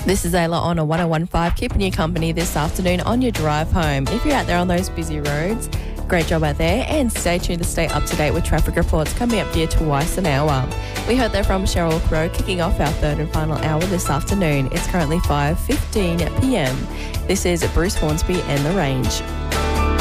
This is Ayla on a 101.5, keeping you company this afternoon on your drive home. If you're out there on those busy roads, great job out there, and stay tuned to stay up to date with traffic reports coming up here twice an hour. We heard that from Cheryl Crow, kicking off our third and final hour this afternoon. It's currently 5:15 p.m. This is Bruce Hornsby and The Range.